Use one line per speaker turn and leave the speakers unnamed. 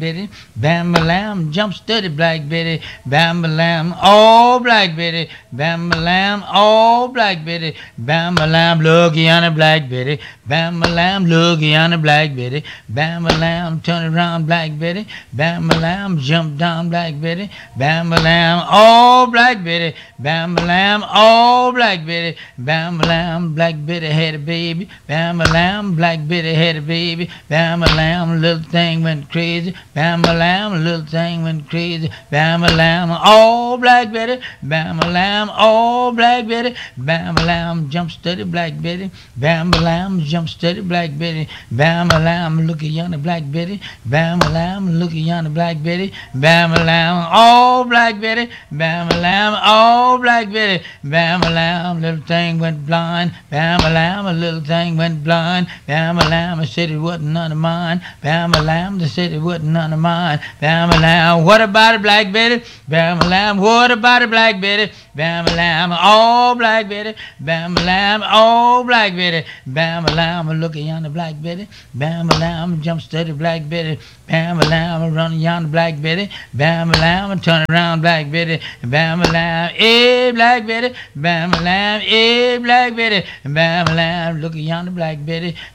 Betty, bam lamb, jump steady, Black Betty, bam lamb, oh Black Betty, bam lamb, oh Black Betty, bam lamb, looky on the Black Betty, bam lamb, looky on the Black Betty, bam lamb, turn around, Black Betty, bam lamb, jump down, Black Betty, bam lamb, oh Black Betty, bam lamb, oh Black Betty, bam lamb, Black Betty had a baby, bam lamb, Black Betty had a baby, bam lamb, little thing went crazy. Bam a lamb, little thing went crazy. Bam a lamb, oh Black Betty. Bam a lamb, oh Black Betty. Bam a lamb, jump steady, Black Betty. Bam a lamb, jump steady, Black Betty. Bam a lamb, looky yonder, Black Betty. Bam a lamb, looky yonder, Black Betty. Bam a lamb, oh Black Betty. Bam a lamb, oh Black Betty. Bam a lamb, little thing went blind. Bam a lamb, a little thing went blind. Bam a lamb, said it wasn't none of mine. Bam a lamb, they said it wasn't none of mine. Bam a lamb, what about it, Black Betty? Bam a lamb, what about it, Black Betty? Bam a lamb, oh Black Betty. Bam a lamb, oh Black Betty. Bam a lamb, look at yonder, Black Betty. Bam a lamb, jump steady, Black Betty. Bam a lamb, run yonder, Black Betty. Bam a lamb, turn around, Black Betty. Bam a lamb, eh, Black Betty. Bam a lamb, eh, Black Betty. Bam a lamb, look at yonder, Black Betty.